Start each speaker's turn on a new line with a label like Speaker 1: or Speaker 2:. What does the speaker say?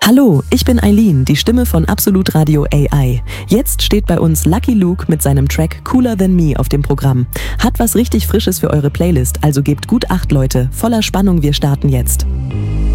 Speaker 1: Hallo, ich bin Eileen, die Stimme von Absolut Radio AI. Jetzt steht bei uns Lucky Luke mit seinem Track Cooler Than Me auf dem Programm. Hat was richtig Frisches für eure Playlist, also gebt gut Acht, Leute. Voller Spannung, wir starten jetzt.